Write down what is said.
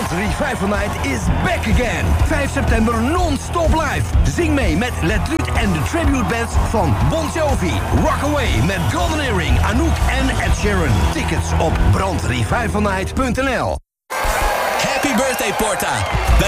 Brand Revival Night is back again. 5 september non-stop live. Zing mee met Let Luut en de tribute bands van Bon Jovi. Rockaway met Golden Earring, Anouk en Ed Sheeran. Tickets op brandrevivalnight.nl. Happy birthday, Porta.